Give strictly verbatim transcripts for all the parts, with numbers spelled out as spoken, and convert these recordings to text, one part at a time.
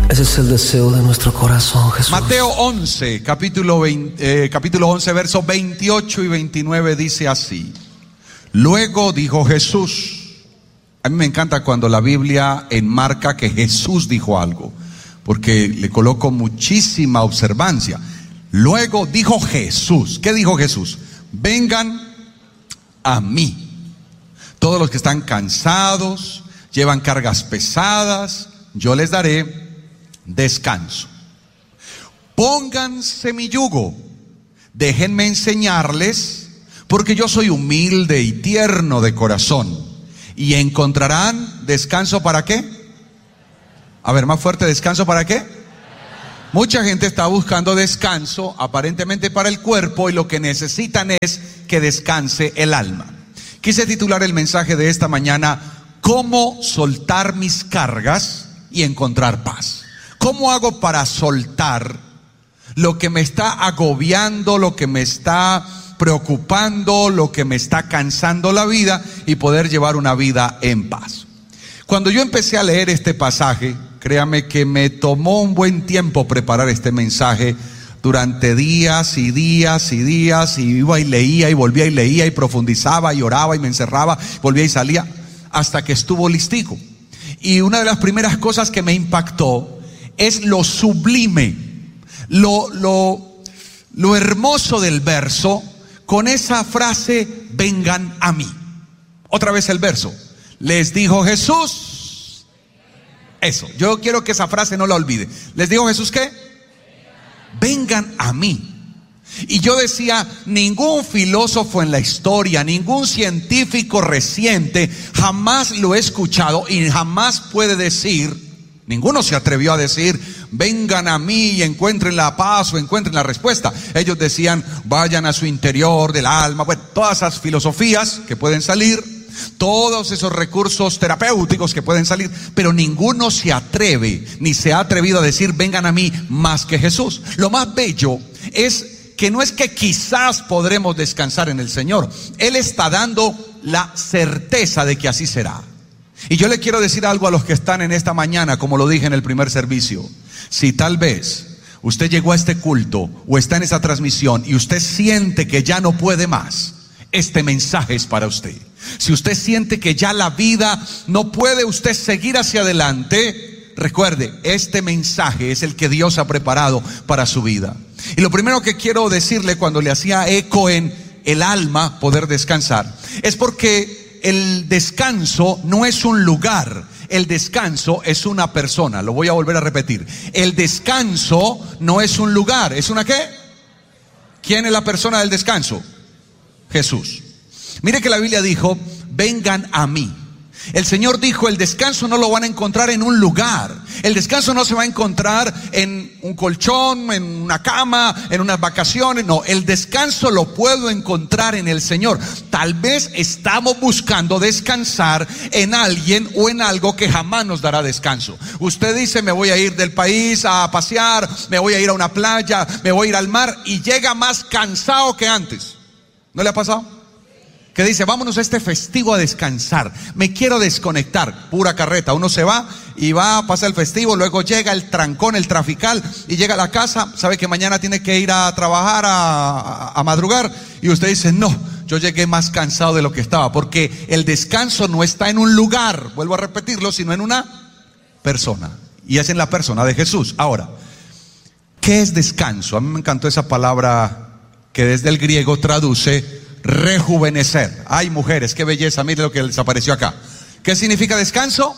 Ese es el deseo de nuestro corazón, Jesús. Mateo once, capítulo, veinte, eh, capítulo once, versos veintiocho y veintinueve dice así. Luego dijo Jesús. A mí me encanta cuando la Biblia enmarca que Jesús dijo algo, porque le coloco muchísima observancia. Luego dijo Jesús. ¿Qué dijo Jesús? Vengan a mí, todos los que están cansados, llevan cargas pesadas, yo les daré descanso. Pónganse mi yugo, déjenme enseñarles, porque yo soy humilde y tierno de corazón, y encontrarán descanso. ¿Para qué? A ver, más fuerte, ¿descanso para qué? Mucha gente está buscando descanso aparentemente para el cuerpo, y lo que necesitan es que descanse el alma. Quise titular el mensaje de esta mañana: ¿cómo soltar mis cargas y encontrar paz? ¿Cómo hago para soltar lo que me está agobiando, lo que me está preocupando, lo que me está cansando la vida, y poder llevar una vida en paz? Cuando yo empecé a leer este pasaje, créame que me tomó un buen tiempo preparar este mensaje. Durante días y días y días, y iba y leía y volvía y leía y profundizaba y oraba y me encerraba, volvía y salía, hasta que estuvo listico. Y una de las primeras cosas que me impactó es lo sublime, lo, lo, lo hermoso del verso, con esa frase: vengan a mí. Otra vez el verso: les dijo Jesús. Eso, yo quiero que esa frase no la olvide. ¿Les dijo Jesús qué? Vengan a mí. Y yo decía, ningún filósofo en la historia, ningún científico reciente jamás lo he escuchado y jamás puede decir, ninguno se atrevió a decir: vengan a mí y encuentren la paz o encuentren la respuesta. Ellos decían: vayan a su interior del alma. Bueno, todas esas filosofías que pueden salir, todos esos recursos terapéuticos que pueden salir, pero ninguno se atreve ni se ha atrevido a decir: vengan a mí, más que Jesús. Lo más bello es que no es que quizás podremos descansar en el Señor. Él está dando la certeza de que así será. Y yo le quiero decir algo a los que están en esta mañana, como lo dije en el primer servicio. Si tal vez usted llegó a este culto o está en esa transmisión y usted siente que ya no puede más, este mensaje es para usted. Si usted siente que ya la vida no puede usted seguir hacia adelante, recuerde, este mensaje es el que Dios ha preparado para su vida. Y lo primero que quiero decirle, cuando le hacía eco en el alma poder descansar, es porque el descanso no es un lugar, el descanso es una persona. Lo voy a volver a repetir: el descanso no es un lugar, ¿es una qué? ¿Quién es la persona del descanso? Jesús. Mire que la Biblia dijo: vengan a mí. El Señor dijo: el descanso no lo van a encontrar en un lugar. El descanso no se va a encontrar en un colchón, en una cama, en unas vacaciones. No, el descanso lo puedo encontrar en el Señor. Tal vez estamos buscando descansar en alguien o en algo que jamás nos dará descanso. Usted dice: me voy a ir del país a pasear, me voy a ir a una playa, me voy a ir al mar, y llega más cansado que antes. ¿No le ha pasado? Que dice: vámonos a este festivo a descansar, me quiero desconectar. Pura carreta, uno se va y va a pasar el festivo, luego llega el trancón, el trafical, y llega a la casa, sabe que mañana tiene que ir a trabajar, a, a, a madrugar, y usted dice: no, yo llegué más cansado de lo que estaba. Porque el descanso no está en un lugar, vuelvo a repetirlo, sino en una persona, y es en la persona de Jesús. Ahora, ¿qué es descanso? A mí me encantó esa palabra que desde el griego traduce rejuvenecer. Ay, mujeres, qué belleza, mire lo que les apareció acá. ¿Qué significa descanso?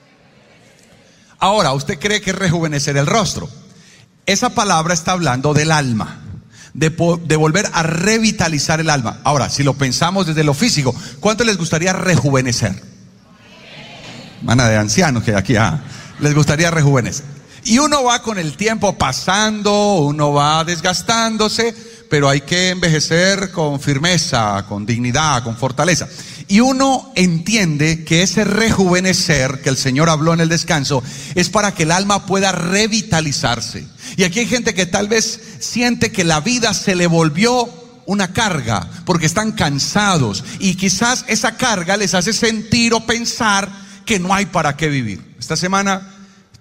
Ahora, ¿usted cree que es rejuvenecer el rostro? Esa palabra está hablando del alma, de, de volver a revitalizar el alma. Ahora, si lo pensamos desde lo físico, ¿cuánto les gustaría rejuvenecer? Mana de ancianos que aquí, ah, les gustaría rejuvenecer. Y uno va con el tiempo pasando, uno va desgastándose, pero hay que envejecer con firmeza, con dignidad, con fortaleza. Y uno entiende que ese rejuvenecer que el Señor habló en el descanso es para que el alma pueda revitalizarse. Y aquí hay gente que tal vez siente que la vida se le volvió una carga porque están cansados, y quizás esa carga les hace sentir o pensar que no hay para qué vivir. Esta semana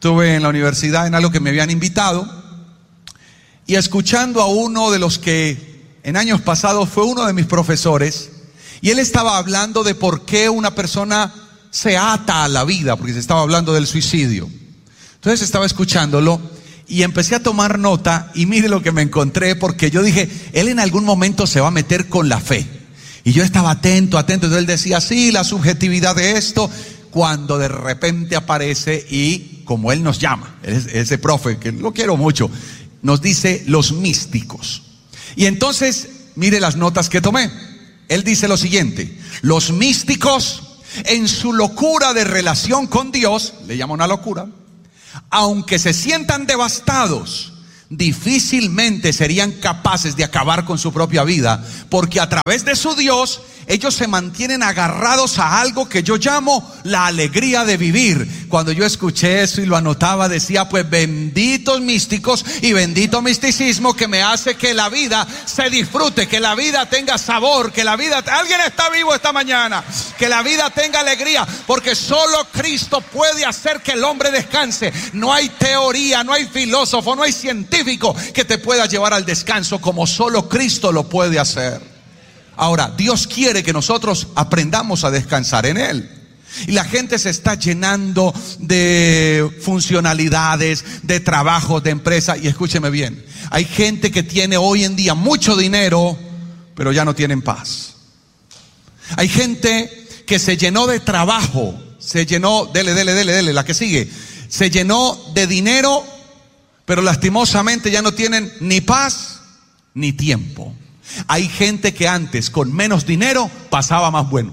Estuve en la universidad en algo que me habían invitado y escuchando a uno de los que en años pasados fue uno de mis profesores, y él estaba hablando de por qué una persona se ata a la vida, porque se estaba hablando del suicidio. Entonces estaba escuchándolo y empecé a tomar nota, y mire lo que me encontré, porque yo dije, él en algún momento se va a meter con la fe. Y yo estaba atento, atento, entonces él decía, sí, la subjetividad de esto, cuando de repente aparece y, como él nos llama, ese profe, que lo quiero mucho, nos dice los místicos. Y entonces, mire las notas que tomé. Él dice lo siguiente: los místicos, en su locura de relación con Dios, le llama una locura, aunque se sientan devastados, difícilmente serían capaces de acabar con su propia vida, porque a través de su Dios ellos se mantienen agarrados a algo que yo llamo la alegría de vivir. Cuando yo escuché eso y lo anotaba, decía, pues benditos místicos y bendito misticismo que me hace que la vida se disfrute, que la vida tenga sabor, que la vida, alguien está vivo esta mañana, que la vida tenga alegría, porque solo Cristo puede hacer que el hombre descanse. No hay teoría, no hay filósofo, no hay científico que te pueda llevar al descanso como solo Cristo lo puede hacer. Ahora, Dios quiere que nosotros aprendamos a descansar en Él. Y la gente se está llenando de funcionalidades, de trabajos, de empresa. Y escúcheme bien, hay gente que tiene hoy en día mucho dinero, pero ya no tienen paz. Hay gente que se llenó de trabajo, se llenó, dele, dele, dele, dele, la que sigue, se llenó de dinero, pero lastimosamente ya no tienen ni paz ni tiempo. Hay gente que antes con menos dinero pasaba más bueno.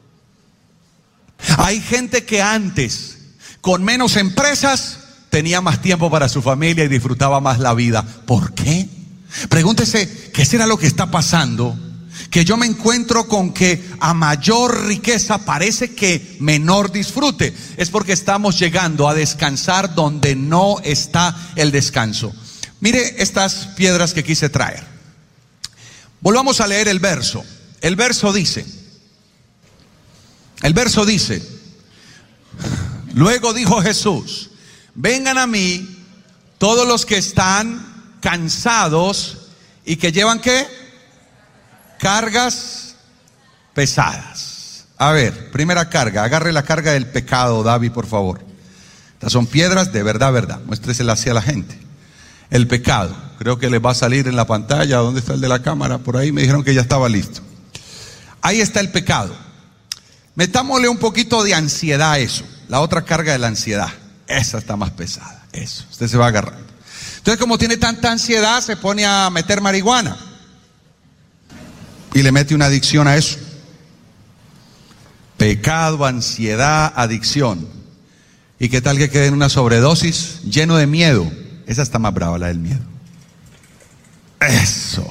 Hay gente que antes con menos empresas tenía más tiempo para su familia y disfrutaba más la vida. ¿Por qué? Pregúntese, ¿qué será lo que está pasando? Que yo me encuentro con que a mayor riqueza parece que menor disfrute. Es porque estamos llegando a descansar donde no está el descanso. Mire estas piedras que quise traer. Volvamos a leer el verso. El verso dice, el verso dice, luego dijo Jesús, vengan a mí todos los que están cansados y que llevan ¿qué? Cargas pesadas. A ver, primera carga, agarre la carga del pecado, David, por favor. Estas son piedras de verdad, verdad. Muéstresela hacia la gente. El pecado, creo que les va a salir en la pantalla. ¿Dónde está el de la cámara? Por ahí me dijeron que ya estaba listo. Ahí está el pecado. Metámosle un poquito de ansiedad a eso. La otra carga de la ansiedad, esa está más pesada. Eso, usted se va agarrando. Entonces, como tiene tanta ansiedad, se pone a meter marihuana y le mete una adicción a eso. Pecado, ansiedad, adicción. ¿Y qué tal que quede en una sobredosis lleno de miedo? Esa está más brava, la del miedo. Eso.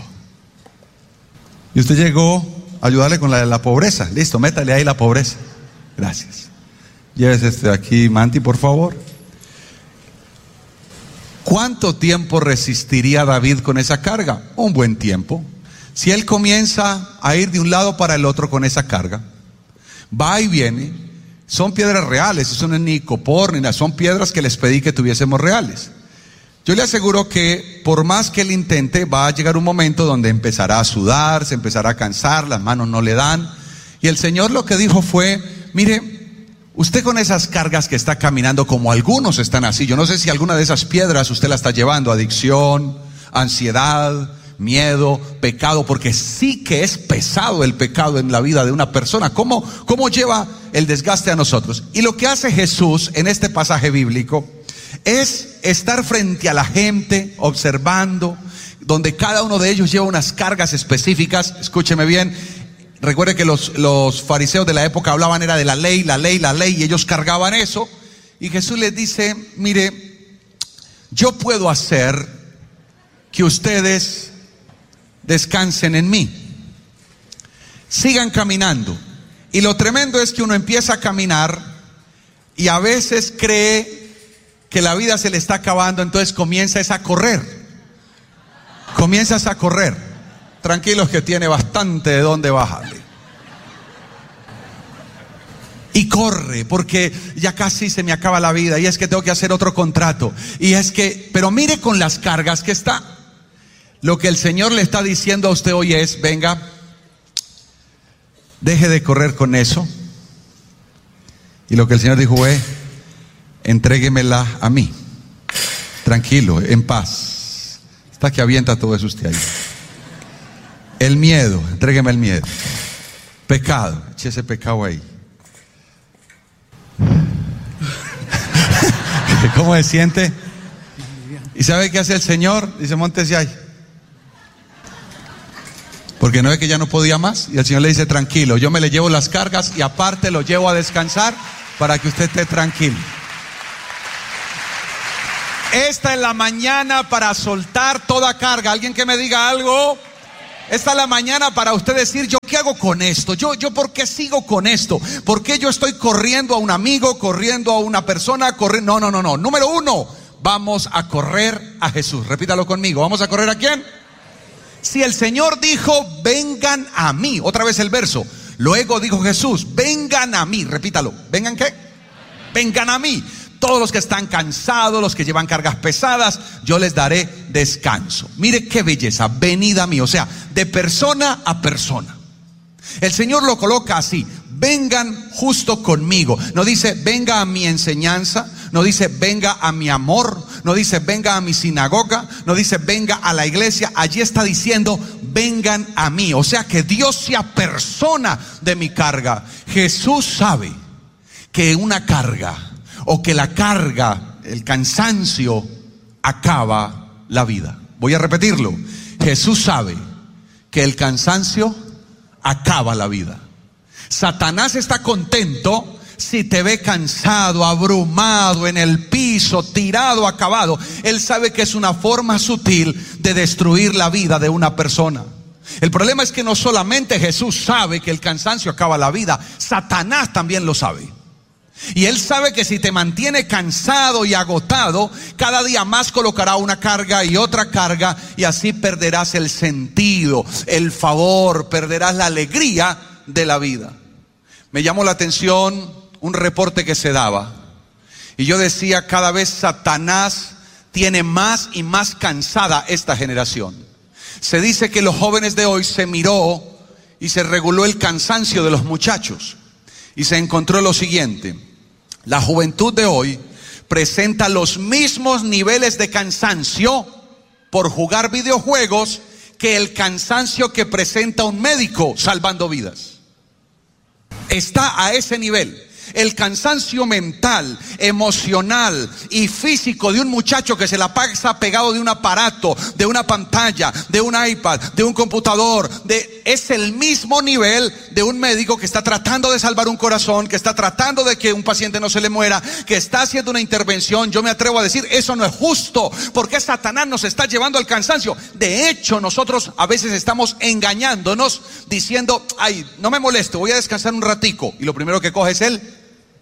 Y usted llegó a ayudarle con la de la pobreza. Listo, métale ahí la pobreza. Gracias. Llévese este de aquí, Manti, por favor. ¿Cuánto tiempo resistiría David con esa carga? Un buen tiempo. Si él comienza a ir de un lado para el otro con esa carga, va y viene, son piedras reales, eso no es ni icopor ni nada, son piedras que les pedí que tuviésemos reales. Yo le aseguro que por más que él intente, va a llegar un momento donde empezará a sudar, se empezará a cansar, las manos no le dan. Y el Señor lo que dijo fue, mire, usted con esas cargas que está caminando, como algunos están así, yo no sé si alguna de esas piedras usted la está llevando, adicción, ansiedad, miedo, pecado, porque sí que es pesado el pecado en la vida de una persona. ¿Cómo, cómo lleva el desgaste a nosotros? Y lo que hace Jesús en este pasaje bíblico es estar frente a la gente, observando, donde cada uno de ellos lleva unas cargas específicas. Escúcheme bien, recuerde que los, los fariseos de la época hablaban era de la ley, la ley, la ley, y ellos cargaban eso. Y Jesús les dice, mire, yo puedo hacer que ustedes descansen en mí, sigan caminando. Y lo tremendo es que uno empieza a caminar y a veces cree que la vida se le está acabando, entonces comienzas a correr, comienzas a correr. Tranquilos que tiene bastante de dónde bajarle. Y corre, porque ya casi se me acaba la vida, y es que tengo que hacer otro contrato, y es que, pero mire con las cargas que está. Lo que el Señor le está diciendo a usted hoy es: venga, deje de correr con eso. Y lo que el Señor dijo es: entréguemela a mí, tranquilo, en paz. Está que avienta todo eso usted ahí. El miedo, entrégueme el miedo. Pecado, eche ese pecado ahí. ¿Cómo se siente? ¿Y sabe qué hace el Señor? Dice: móntese ahí. Porque no ve que ya no podía más. Y el Señor le dice: tranquilo, yo me le llevo las cargas y aparte lo llevo a descansar para que usted esté tranquilo. Esta es la mañana para soltar toda carga. ¿Alguien que me diga algo? Esta es la mañana para usted decir: ¿yo qué hago con esto? ¿Yo, yo por qué sigo con esto? ¿Por qué yo estoy corriendo a un amigo, corriendo a una persona? Corri- no, no, no, no. Número uno, vamos a correr a Jesús. Repítalo conmigo. ¿Vamos a correr a quién? Si el Señor dijo: vengan a mí. Otra vez el verso. Luego dijo Jesús: vengan a mí. Repítalo. ¿Vengan qué? Vengan a mí. Todos los que están cansados, los que llevan cargas pesadas, yo les daré descanso. Mire qué belleza, venid a mí. O sea, de persona a persona. El Señor lo coloca así: vengan justo conmigo. No dice: venga a mi enseñanza. No dice: venga a mi amor. No dice: venga a mi sinagoga. No dice: venga a la iglesia. Allí está diciendo: vengan a mí. O sea, que Dios sea persona de mi carga. Jesús sabe que una carga, o que la carga, el cansancio, acaba la vida. Voy a repetirlo. Jesús sabe que el cansancio acaba la vida. Satanás está contento si te ve cansado, abrumado, en el piso, tirado, acabado. Él sabe que es una forma sutil de destruir la vida de una persona. El problema es que no solamente Jesús sabe que el cansancio acaba la vida, Satanás también lo sabe. Y él sabe que si te mantiene cansado y agotado, cada día más colocará una carga y otra carga, y así perderás el sentido, el favor, perderás la alegría de la vida. Me llamó la atención un reporte que se daba, y yo decía: cada vez Satanás tiene más y más cansada esta generación. Se dice que los jóvenes de hoy se miró y se reguló el cansancio de los muchachos, y se encontró lo siguiente: la juventud de hoy presenta los mismos niveles de cansancio por jugar videojuegos que el cansancio que presenta un médico salvando vidas. Está a ese nivel. El cansancio mental, emocional y físico de un muchacho que se la pasa pegado de un aparato, de una pantalla, de un iPad, de un computador, de, es el mismo nivel de un médico que está tratando de salvar un corazón, que está tratando de que un paciente no se le muera, que está haciendo una intervención. Yo me atrevo a decir: eso no es justo, porque Satanás nos está llevando al cansancio. De hecho, nosotros a veces estamos engañándonos diciendo: ay, no me moleste, voy a descansar un ratico, y lo primero que coge es él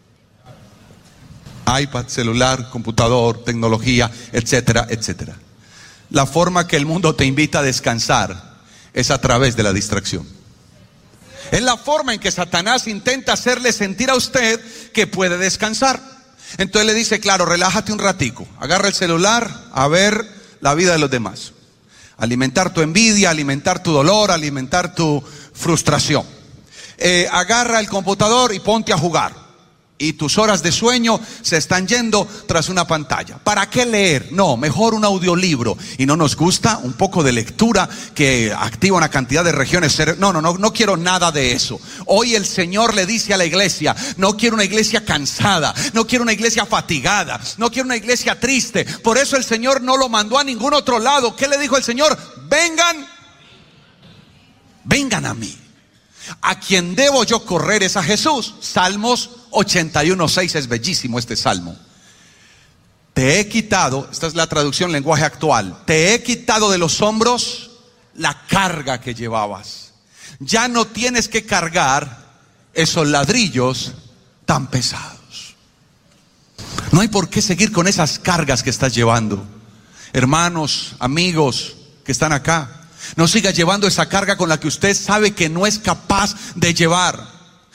iPad, celular, computador, tecnología, etcétera, etcétera. La forma que el mundo te invita a descansar es a través de la distracción. Es la forma en que Satanás intenta hacerle sentir a usted que puede descansar. Entonces le dice: claro, relájate un ratico, agarra el celular a ver la vida de los demás, alimentar tu envidia, alimentar tu dolor, alimentar tu frustración. Eh, agarra el computador y ponte a jugar. Y tus horas de sueño se están yendo tras una pantalla. ¿Para qué leer? No, mejor un audiolibro. Y no nos gusta un poco de lectura que activa una cantidad de regiones. No, no, no, no quiero nada de eso. Hoy el Señor le dice a la iglesia: no quiero una iglesia cansada, no quiero una iglesia fatigada, no quiero una iglesia triste. Por eso el Señor no lo mandó a ningún otro lado. ¿Qué le dijo el Señor? Vengan, vengan a mí. A quien debo yo correr es a Jesús. Salmos ochenta y uno seis, es bellísimo este salmo. Te he quitado, esta es la traducción lenguaje actual, te he quitado de los hombros la carga que llevabas. Ya no tienes que cargar esos ladrillos tan pesados. No hay por qué seguir con esas cargas que estás llevando. Hermanos, amigos que están acá, no siga llevando esa carga con la que usted sabe que no es capaz de llevar.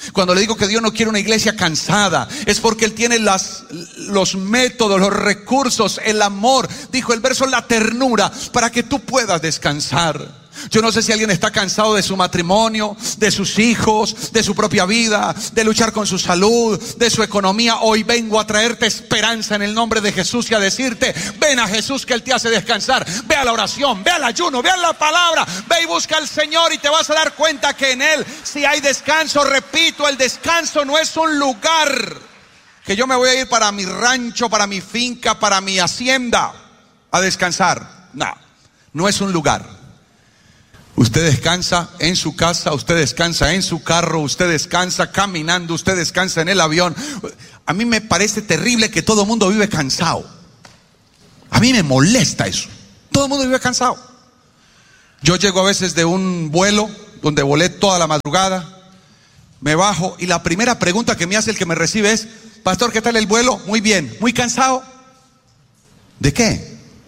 Cuando le digo que Dios no quiere una iglesia cansada, es porque Él tiene las, los métodos, los recursos, el amor, dijo el verso, la ternura, para que tú puedas descansar. Yo no sé si alguien está cansado de su matrimonio, de sus hijos, de su propia vida, de luchar con su salud, de su economía. Hoy vengo a traerte esperanza en el nombre de Jesús y a decirte, ven a Jesús que Él te hace descansar. Ve a la oración, ve al ayuno, ve a la palabra, ve y busca al Señor y te vas a dar cuenta que en Él sí hay descanso. Repito, el descanso no es un lugar que yo me voy a ir para mi rancho, para mi finca, para mi hacienda a descansar. No, no es un lugar. Usted descansa en su casa, usted descansa en su carro, usted descansa caminando, usted descansa en el avión. A mí me parece terrible que todo el mundo vive cansado. A mí me molesta eso. Todo el mundo vive cansado. Yo llego a veces de un vuelo donde volé toda la madrugada, me bajo y la primera pregunta que me hace el que me recibe es: pastor, ¿qué tal el vuelo? Muy bien. ¿Muy cansado? ¿De qué?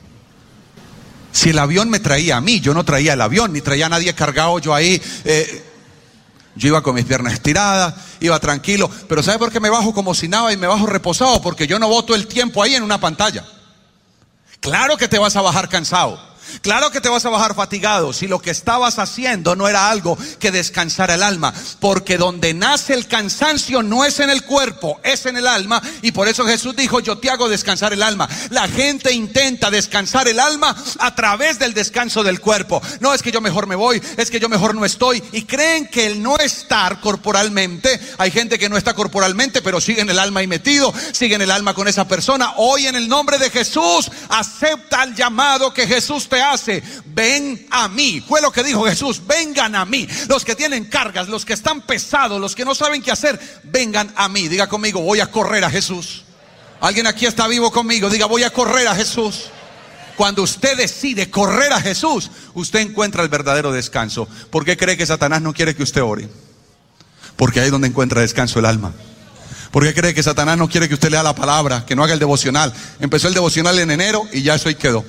Si el avión me traía a mí, yo no traía el avión, ni traía a nadie cargado yo ahí. Eh, yo iba con mis piernas estiradas, iba tranquilo. Pero ¿sabe por qué me bajo como si nada y me bajo reposado? Porque yo no boto el tiempo ahí en una pantalla. Claro que te vas a bajar cansado. Claro que te vas a bajar fatigado si lo que estabas haciendo no era algo que descansara el alma, porque donde nace el cansancio no es en el cuerpo, es en el alma. Y por eso Jesús dijo: yo te hago descansar el alma. La gente intenta descansar el alma a través del descanso del cuerpo. No, es que yo mejor me voy, es que yo mejor no estoy, y creen que el no estar corporalmente, hay gente que no está corporalmente pero sigue en el alma ahí metido, sigue en el alma con esa persona. Hoy en el nombre de Jesús acepta el llamado que Jesús te hace. Ven a mí, fue lo que dijo Jesús: vengan a mí, los que tienen cargas, los que están pesados, los que no saben qué hacer, vengan a mí. Diga conmigo: voy a correr a Jesús. Alguien aquí está vivo conmigo, diga: voy a correr a Jesús. Cuando usted decide correr a Jesús, usted encuentra el verdadero descanso. ¿Por qué cree que Satanás no quiere que usted ore? Porque ahí es donde encuentra descanso el alma. ¿Por qué cree que Satanás no quiere que usted lea la palabra, que no haga el devocional? Empezó el devocional en enero y ya eso ahí quedó.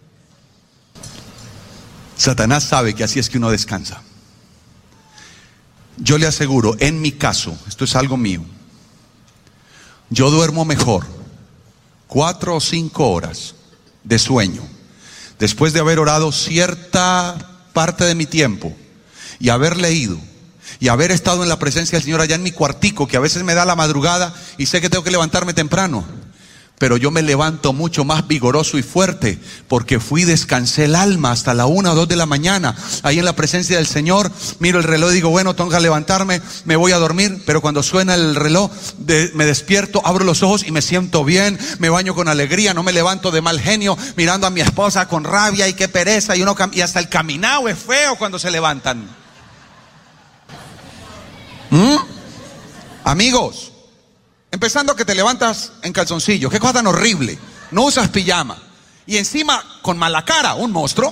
Satanás sabe que así es que uno descansa. Yo le aseguro, en mi caso, esto es algo mío, yo duermo mejor cuatro o cinco horas de sueño después de haber orado cierta parte de mi tiempo y haber leído y haber estado en la presencia del Señor allá en mi cuartico, que a veces me da la madrugada y sé que tengo que levantarme temprano, pero yo me levanto mucho más vigoroso y fuerte porque fui, descansé el alma hasta la una o dos de la mañana ahí en la presencia del Señor. Miro el reloj y digo: bueno, tengo que levantarme, me voy a dormir. Pero cuando suena el reloj, de, me despierto, abro los ojos y me siento bien, me baño con alegría, no me levanto de mal genio mirando a mi esposa con rabia y qué pereza. Y, uno, y hasta el caminado es feo cuando se levantan. ¿Mm? Amigos, empezando que te levantas en calzoncillo, qué cosa tan horrible. No usas pijama y encima con mala cara, un monstruo.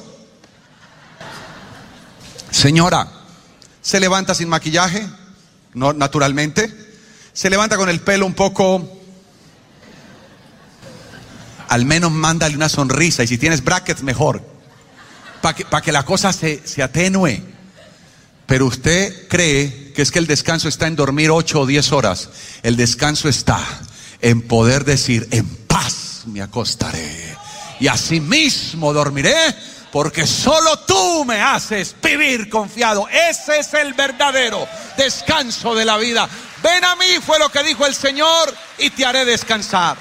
Señora, se levanta sin maquillaje, no, naturalmente. Se levanta con el pelo un poco. Al menos mándale una sonrisa, y si tienes brackets mejor, para que, para que la cosa se, se atenúe. Pero usted cree que es que el descanso está en dormir ocho o diez horas. El descanso está en poder decir: en paz me acostaré y asimismo dormiré, porque solo tú me haces vivir confiado. Ese es el verdadero descanso de la vida. Ven a mí, fue lo que dijo el Señor, y te haré descansar.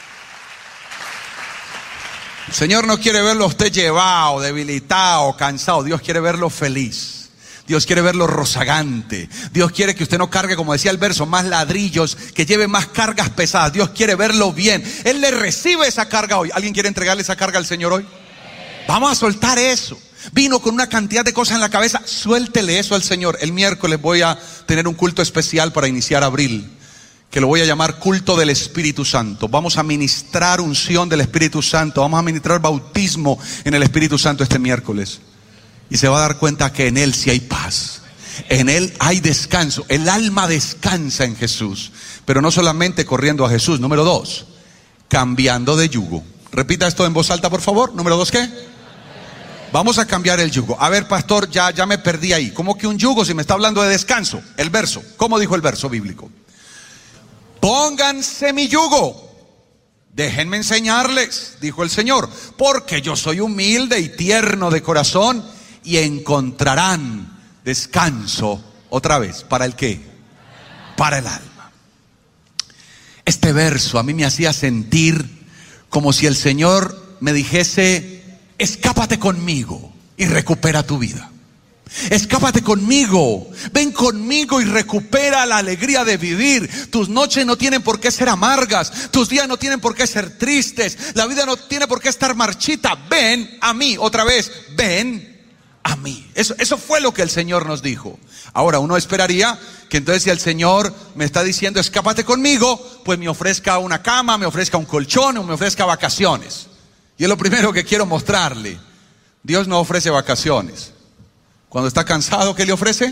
El Señor no quiere verlo a usted llevado, debilitado, cansado. Dios quiere verlo feliz. Dios quiere verlo rozagante. Dios quiere que usted no cargue, como decía el verso, más ladrillos, que lleve más cargas pesadas. Dios quiere verlo bien. Él le recibe esa carga hoy. ¿Alguien quiere entregarle esa carga al Señor hoy? Vamos a soltar eso. Vino con una cantidad de cosas en la cabeza. Suéltele eso al Señor. El miércoles voy a tener un culto especial para iniciar abril, que lo voy a llamar culto del Espíritu Santo. Vamos a ministrar unción del Espíritu Santo. Vamos a ministrar bautismo en el Espíritu Santo este miércoles. Y se va a dar cuenta que en Él sí hay paz, en Él hay descanso. El alma descansa en Jesús. Pero no solamente corriendo a Jesús. Número dos, cambiando de yugo. Repita esto en voz alta, por favor. Número dos, ¿qué? Vamos a cambiar el yugo. A ver, pastor, ya, ya me perdí ahí. ¿Cómo que un yugo si me está hablando de descanso? El verso. ¿Cómo dijo el verso bíblico? Pónganse mi yugo. Déjenme enseñarles, dijo el Señor, porque yo soy humilde y tierno de corazón y encontrarán descanso, otra vez, ¿para el qué? Para el alma. Este verso a mí me hacía sentir como si el Señor me dijese: escápate conmigo y recupera tu vida. Escápate conmigo, ven conmigo y recupera la alegría de vivir. Tus noches no tienen por qué ser amargas, tus días no tienen por qué ser tristes, la vida no tiene por qué estar marchita. Ven a mí, otra vez, ven a mí. Eso, eso fue lo que el Señor nos dijo. Ahora uno esperaría que entonces, si el Señor me está diciendo escápate conmigo, pues me ofrezca una cama, me ofrezca un colchón o me ofrezca vacaciones. Y es lo primero que quiero mostrarle: Dios no ofrece vacaciones. Cuando está cansado, ¿qué le ofrece?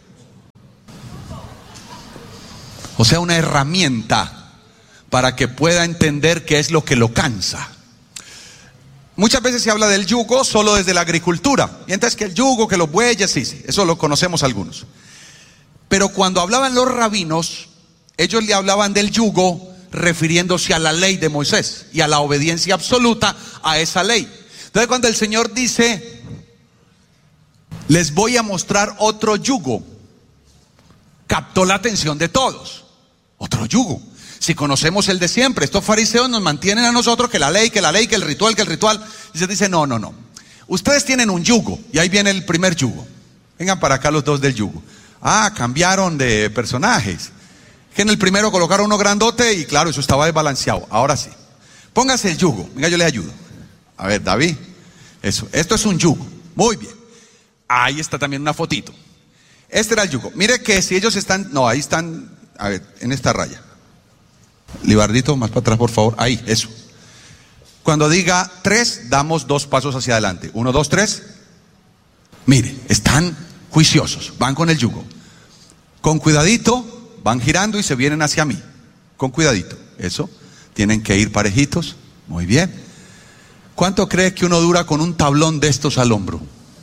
O sea, una herramienta para que pueda entender qué es lo que lo cansa. Muchas veces se habla del yugo solo desde la agricultura. Y entonces que el yugo, que los bueyes, sí, sí, eso lo conocemos algunos. Pero cuando hablaban los rabinos, ellos le hablaban del yugo refiriéndose a la ley de Moisés y a la obediencia absoluta a esa ley. Entonces, cuando el Señor dice: les voy a mostrar otro yugo, captó la atención de todos. Otro yugo. Si conocemos el de siempre, estos fariseos nos mantienen a nosotros que la ley, que la ley, que el ritual, que el ritual. Y se dice: no, no, no. Ustedes tienen un yugo. Y ahí viene el primer yugo. Vengan para acá los dos del yugo. Ah, cambiaron de personajes. Que en el primero colocaron uno grandote y claro, eso estaba desbalanceado. Ahora sí. Póngase el yugo. Venga, yo le ayudo. A ver, David. Eso. Esto es un yugo. Muy bien. Ahí está también una fotito. Este era el yugo. Mire que si ellos están, no, ahí están, a ver, en esta raya. Libardito, más para atrás, por favor. Ahí, eso. Cuando diga tres, damos dos pasos hacia adelante. Uno, dos, tres. Mire, están juiciosos. Van con el yugo. Con cuidadito, van girando y se vienen hacia mí. Con cuidadito. Eso. Tienen que ir parejitos. Muy bien. ¿Cuánto cree que uno dura con un tablón de estos al hombro?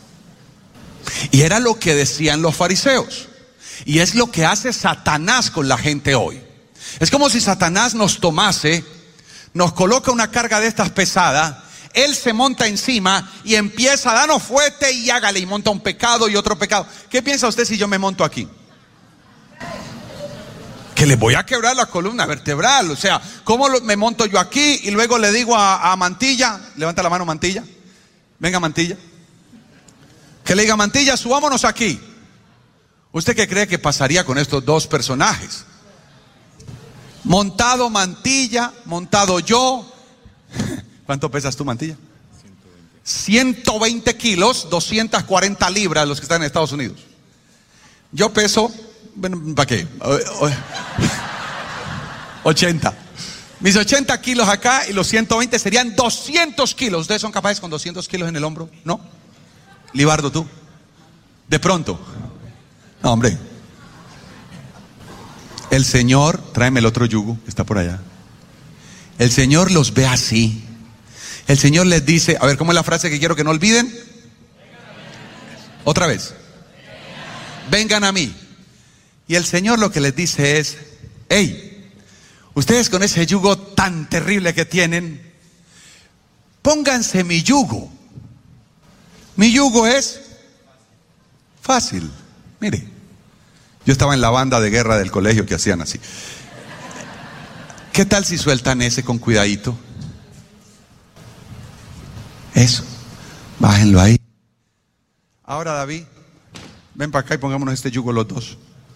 Y era lo que decían los fariseos. Y es lo que hace Satanás con la gente hoy. Es como si Satanás nos tomase, nos coloca una carga de estas pesada, él se monta encima y empieza a darnos fuerte y hágale, y monta un pecado y otro pecado. ¿Qué piensa usted si yo me monto aquí? Que le voy a quebrar la columna vertebral. O sea, ¿cómo lo, me monto yo aquí y luego le digo a, a Mantilla? Levanta la mano, Mantilla. Venga, Mantilla. Que le diga: Mantilla, subámonos aquí. ¿Usted qué cree que pasaría con estos dos personajes? Montado Mantilla, montado yo. ¿Cuánto pesas tú, Mantilla? ciento veinte kilos, doscientas cuarenta libras los que están en Estados Unidos. Yo peso, bueno, ¿para qué? ochenta. Mis ochenta kilos acá y los ciento veinte serían doscientos kilos. ¿Ustedes son capaces con doscientos kilos en el hombro? ¿No? Libardo, tú. De pronto. No, hombre. El Señor, tráeme el otro yugo que está por allá. El Señor los ve así. El Señor les dice, a ver, ¿cómo es la frase que quiero que no olviden? Otra vez. Vengan a mí. Y el Señor lo que les dice es: hey, ustedes con ese yugo tan terrible que tienen, pónganse mi yugo. Mi yugo es fácil. Mire, yo estaba en la banda de guerra del colegio que hacían así. ¿Qué tal si sueltan ese con cuidadito? Eso, bájenlo ahí. Ahora, David, ven para acá y pongámonos este yugo los dos.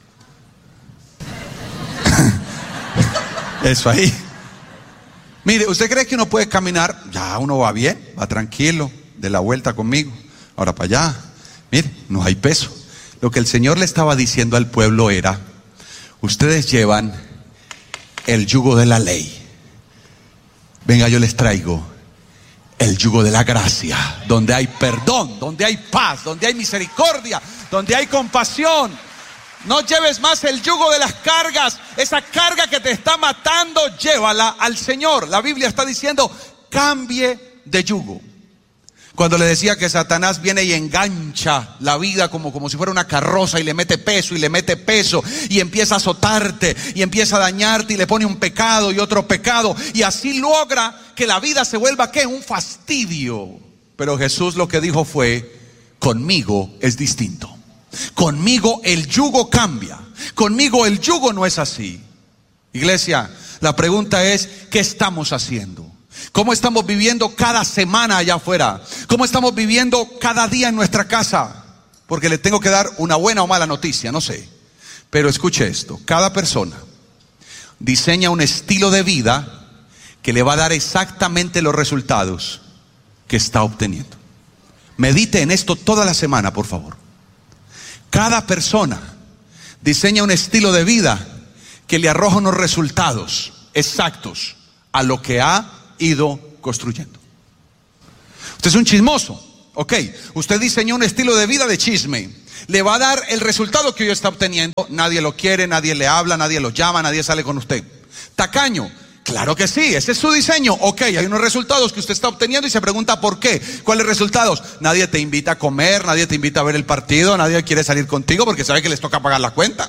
Eso ahí. Mire, ¿usted cree que uno puede caminar? Ya, uno va bien, va tranquilo, de la vuelta conmigo. Ahora para allá. Mire, no hay peso. Lo que el Señor le estaba diciendo al pueblo era: ustedes llevan el yugo de la ley. Venga, yo les traigo el yugo de la gracia, donde hay perdón, donde hay paz, donde hay misericordia, donde hay compasión. No lleves más el yugo de las cargas. Esa carga que te está matando, llévala al Señor. La Biblia está diciendo: cambie de yugo. Cuando le decía que Satanás viene y engancha la vida como, como si fuera una carroza y le mete peso y le mete peso y empieza a azotarte y empieza a dañarte y le pone un pecado y otro pecado y así logra que la vida se vuelva ¿qué? Un fastidio. Pero Jesús lo que dijo fue: conmigo es distinto. Conmigo el yugo cambia. Conmigo el yugo no es así. Iglesia, la pregunta es: ¿qué estamos haciendo? ¿Cómo estamos viviendo cada semana allá afuera? ¿Cómo estamos viviendo cada día en nuestra casa? Porque le tengo que dar una buena o mala noticia, no sé. Pero escuche esto: cada persona diseña un estilo de vida que le va a dar exactamente los resultados que está obteniendo. Medite en esto toda la semana, por favor. Cada persona diseña un estilo de vida que le arroja unos resultados exactos a lo que ha ido construyendo. Usted es un chismoso, ok, usted diseñó un estilo de vida de chisme, le va a dar el resultado que hoy está obteniendo. Nadie lo quiere, nadie le habla, nadie lo llama, nadie sale con usted. Tacaño, claro que sí, ese es su diseño, ok, hay unos resultados que usted está obteniendo y se pregunta ¿por qué? ¿Cuáles resultados? Nadie te invita a comer, nadie te invita a ver el partido, nadie quiere salir contigo porque sabe que les toca pagar la cuenta.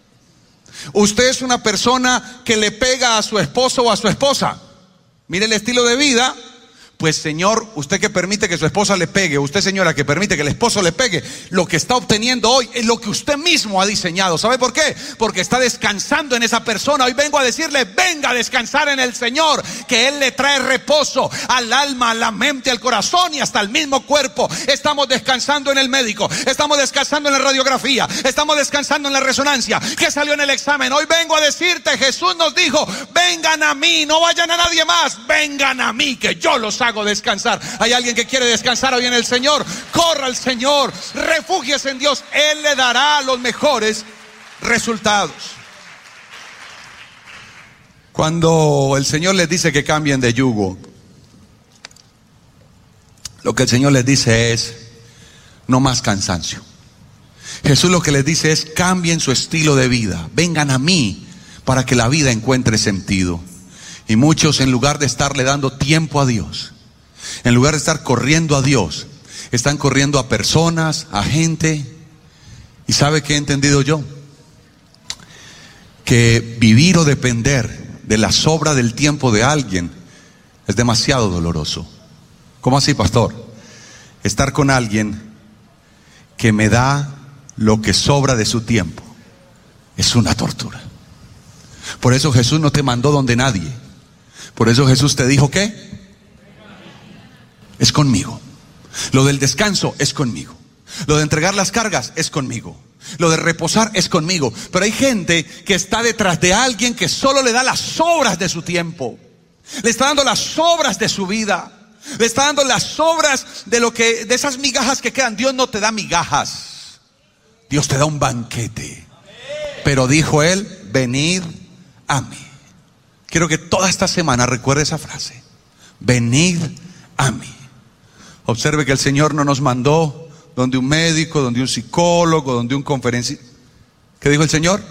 Usted es una persona que le pega a su esposo o a su esposa. Mire el estilo de vida. Pues señor, usted que permite que su esposa le pegue, usted señora que permite que el esposo le pegue, lo que está obteniendo hoy es lo que usted mismo ha diseñado. ¿Sabe por qué? Porque está descansando en esa persona. Hoy vengo a decirle: venga a descansar en el Señor, que Él le trae reposo al alma, a la mente, al corazón y hasta al mismo cuerpo. Estamos descansando en el médico, estamos descansando en la radiografía, estamos descansando en la resonancia que salió en el examen. Hoy vengo a decirte: Jesús nos dijo: vengan a mí, no vayan a nadie más, vengan a mí, que yo los hago descansar. Hay alguien que quiere descansar hoy en el Señor. Corra al Señor, refúgiese en Dios, Él le dará los mejores resultados. Cuando el Señor les dice que cambien de yugo, lo que el Señor les dice es: no más cansancio. Jesús lo que les dice es: cambien su estilo de vida, vengan a mí para que la vida encuentre sentido. Y muchos, en lugar de estarle dando tiempo a Dios, en lugar de estar corriendo a Dios, están corriendo a personas, a gente. ¿Y sabe qué he entendido yo? Que vivir o depender de la sobra del tiempo de alguien es demasiado doloroso. ¿Cómo así, pastor? Estar con alguien que me da lo que sobra de su tiempo es una tortura. Por eso Jesús no te mandó donde nadie. Por eso Jesús te dijo ¿qué? Es conmigo. Lo del descanso es conmigo. Lo de entregar las cargas es conmigo. Lo de reposar es conmigo. Pero hay gente que está detrás de alguien que solo le da las sobras de su tiempo. Le está dando las sobras de su vida. Le está dando las sobras de lo que, de esas migajas que quedan. Dios no te da migajas. Dios te da un banquete. Pero dijo Él: venid a mí. Quiero que toda esta semana recuerde esa frase: venid a mí. Observe que el Señor no nos mandó donde un médico, donde un psicólogo, donde un conferencista. ¿Qué dijo el Señor?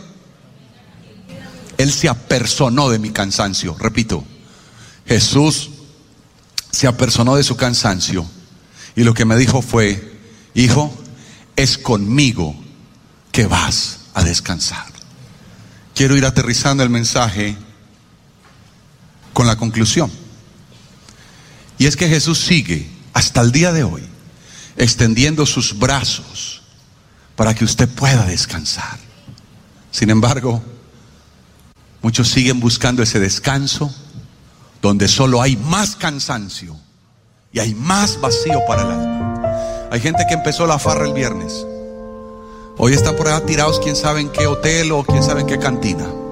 Él se apersonó de mi cansancio. Repito, Jesús se apersonó de su cansancio y lo que me dijo fue: hijo, es conmigo que vas a descansar. Quiero ir aterrizando el mensaje con la conclusión. Y es que Jesús sigue hasta el día de hoy extendiendo sus brazos para que usted pueda descansar. Sin embargo, muchos siguen buscando ese descanso donde solo hay más cansancio y hay más vacío para el alma. Hay gente que empezó la farra el viernes, hoy están por allá tirados quién sabe en qué hotel o quién sabe en qué cantina.